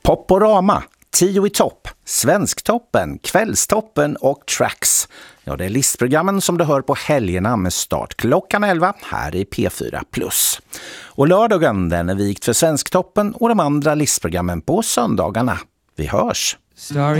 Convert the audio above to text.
Poporama, 10 i topp, Svensktoppen, Kvällstoppen och Tracks. Ja, det är listprogrammen som du hör på helgerna med start klockan 11 här i P4+. Och lördagen den är vikt för Svensktoppen och de andra listprogrammen på söndagarna. Vi hörs! Starry